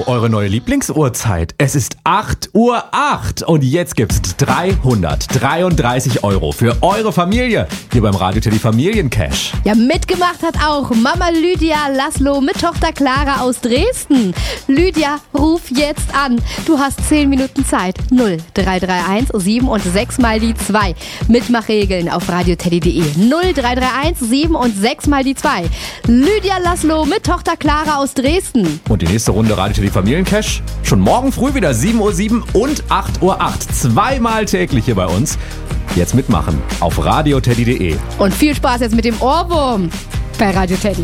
eure neue Lieblingsuhrzeit. Es ist 8:08 Uhr und jetzt gibt's 333 € für eure Familie hier beim Radio Teddy Familiencash. Ja, mitgemacht hat auch Mama Lydia Laszlo mit Tochter Clara aus Dresden. Lydia, ruf jetzt an. Du hast 10 Minuten Zeit. 0331 7 und 6 mal die 2. Mitmachregeln auf radioteddy.de. 0331 7 und 6 mal die 2. Lydia Laszlo mit Tochter Clara aus Dresden. Und die nächste Runde Radio Teddy Familiencash schon morgen früh wieder 7:07 Uhr und 8:08 Uhr. Zweimal täglich hier bei uns. Jetzt mitmachen auf radioteddy.de. Und viel Spaß jetzt mit dem Ohrwurm bei Radio Teddy.